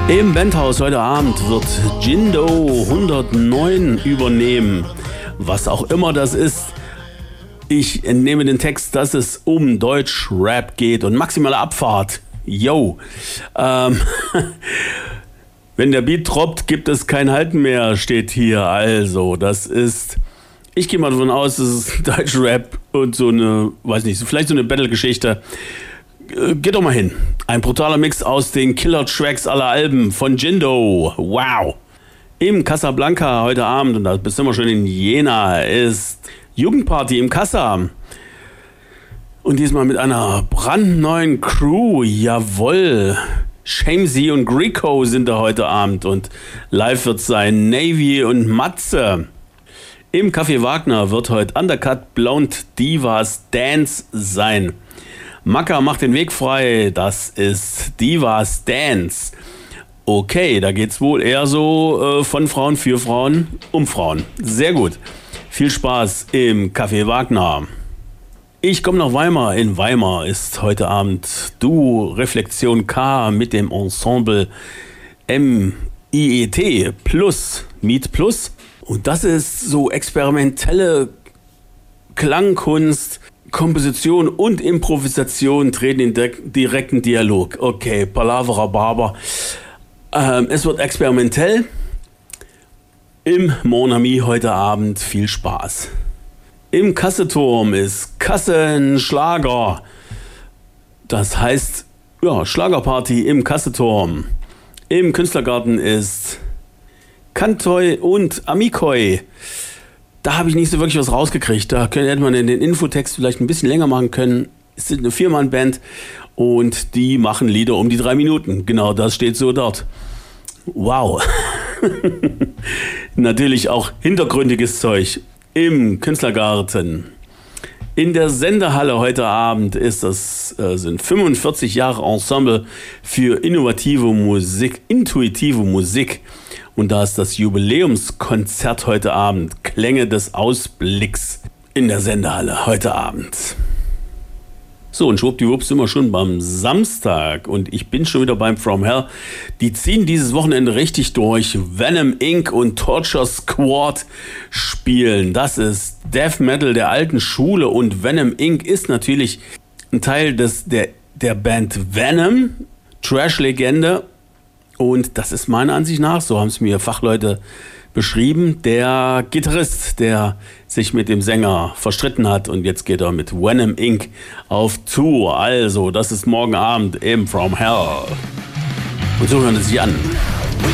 Im Bandhaus heute Abend wird Jindo 109 übernehmen. Was auch immer das ist. Ich entnehme den Text, dass es um Deutsch-Rap geht und maximale Abfahrt. Yo. Wenn der Beat droppt, gibt es kein Halten mehr, steht hier. Also, das ist... Ich gehe mal davon aus, das ist Deutsch-Rap und so eine, weiß nicht, vielleicht so eine Battle-Geschichte. Geht doch mal hin. Ein brutaler Mix aus den Killer-Tracks aller Alben von Jindo. Wow. Im Casablanca heute Abend, und da sind wir schon in Jena, ist Jugendparty im Casa. Und diesmal mit einer brandneuen Crew. Jawohl. Shamesy und Greco sind da heute Abend. Und live wird sein Navy und Matze. Im Café Wagner wird heute Undercut Blonde Divas Dance sein. Maka macht den Weg frei, das ist Divas Dance. Okay, da geht's wohl eher so von Frauen für Frauen um Frauen. Sehr gut. Viel Spaß im Café Wagner. Ich komme nach Weimar. In Weimar ist heute Abend Duo Reflexion K mit dem Ensemble MIET plus Meet Plus. Und das ist so experimentelle Klangkunst, Komposition und Improvisation treten in direkten Dialog. Okay, Palavra Barber. Es wird experimentell. Im Mon Ami heute Abend viel Spaß. Im Kasseturm ist Kassenschlager. Das heißt, ja, Schlagerparty im Kasseturm. Im Künstlergarten ist Kantoi und Amikoi. Da habe ich nicht so wirklich was rausgekriegt. Da hätte man den Infotext vielleicht ein bisschen länger machen können. Es ist eine 4-Mann-Band und die machen Lieder um die 3 Minuten. Genau, das steht so dort. Wow. Natürlich auch hintergründiges Zeug im Künstlergarten. In der Sendehalle heute Abend sind 45 Jahre Ensemble für intuitive Musik. Und da ist das Jubiläumskonzert heute Abend. Klänge des Ausblicks in der Sendehalle heute Abend. So, und schwuppdiwupps sind wir schon beim Samstag. Und ich bin schon wieder beim From Hell. Die ziehen dieses Wochenende richtig durch. Venom Inc. und Torture Squad spielen. Das ist Death Metal der alten Schule. Und Venom Inc. ist natürlich ein Teil der Band Venom. Trash-Legende. Und das ist meiner Ansicht nach, so haben es mir Fachleute beschrieben, der Gitarrist, der sich mit dem Sänger verstritten hat. Und jetzt geht er mit Venom Inc. auf Tour. Also, das ist morgen Abend im From Hell. Und so hören es sich an.